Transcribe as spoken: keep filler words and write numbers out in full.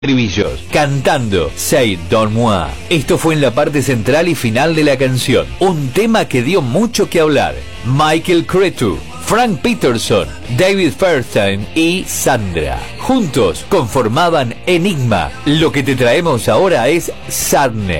estribillos, cantando Say Don't Moi. Esto fue en la parte central y final de la canción, un tema que dio mucho que hablar. Michael Cretu, Frank Peterson, David Fairstein y Sandra. Juntos conformaban Enigma. Lo que te traemos ahora es Sadness.